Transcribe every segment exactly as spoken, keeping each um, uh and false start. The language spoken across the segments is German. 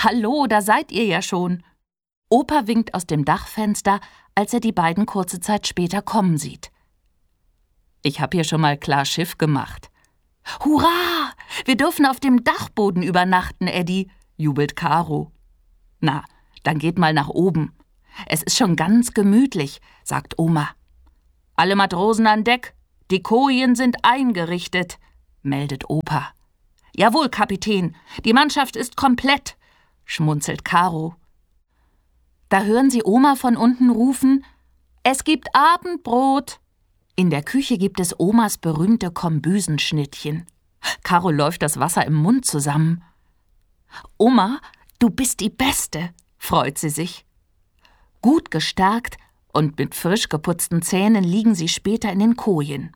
»Hallo, da seid ihr ja schon.« Opa winkt aus dem Dachfenster, als er die beiden kurze Zeit später kommen sieht. »Ich hab hier schon mal klar Schiff gemacht.« »Hurra! Wir dürfen auf dem Dachboden übernachten, Eddie«, jubelt Caro. »Na, dann geht mal nach oben. Es ist schon ganz gemütlich«, sagt Oma. »Alle Matrosen an Deck, die Kojen sind eingerichtet«, meldet Opa. »Jawohl, Kapitän, die Mannschaft ist komplett«, schmunzelt Caro. Da hören sie Oma von unten rufen: »Es gibt Abendbrot!« In der Küche gibt es Omas berühmte Kombüsenschnittchen. Caro läuft das Wasser im Mund zusammen. »Oma, du bist die Beste«, freut sie sich. Gut gestärkt und mit frisch geputzten Zähnen liegen sie später in den Kojen.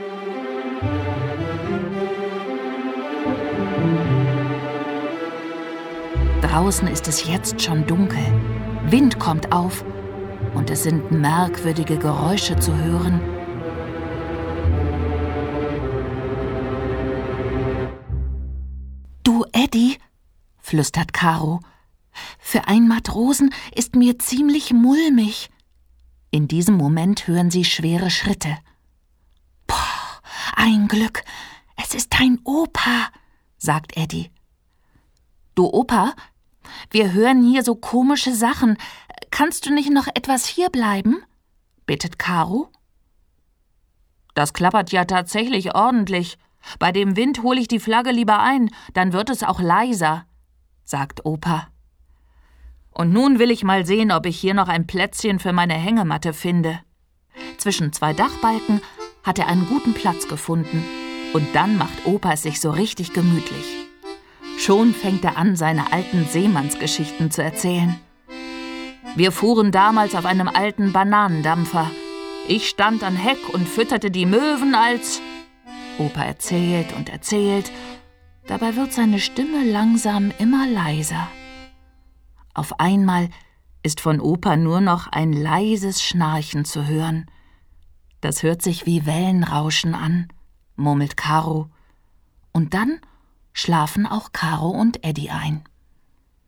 Draußen ist es jetzt schon dunkel. Wind kommt auf und es sind merkwürdige Geräusche zu hören. »Du, Eddie«, flüstert Caro, »für einen Matrosen ist mir ziemlich mulmig.« In diesem Moment hören sie schwere Schritte. »Boah, ein Glück, es ist dein Opa«, sagt Eddie. »Du Opa, wir hören hier so komische Sachen. Kannst du nicht noch etwas hierbleiben?« bittet Caro. »Das klappert ja tatsächlich ordentlich. Bei dem Wind hole ich die Flagge lieber ein, dann wird es auch leiser«, sagt Opa. »Und nun will ich mal sehen, ob ich hier noch ein Plätzchen für meine Hängematte finde.« Zwischen zwei Dachbalken hat er einen guten Platz gefunden. Und dann macht Opa es sich so richtig gemütlich. Schon fängt er an, seine alten Seemannsgeschichten zu erzählen. »Wir fuhren damals auf einem alten Bananendampfer. Ich stand an Heck und fütterte die Möwen als...« Opa erzählt und erzählt. Dabei wird seine Stimme langsam immer leiser. Auf einmal ist von Opa nur noch ein leises Schnarchen zu hören. »Das hört sich wie Wellenrauschen an«, murmelt Caro. Und dann schlafen auch Caro und Eddie ein.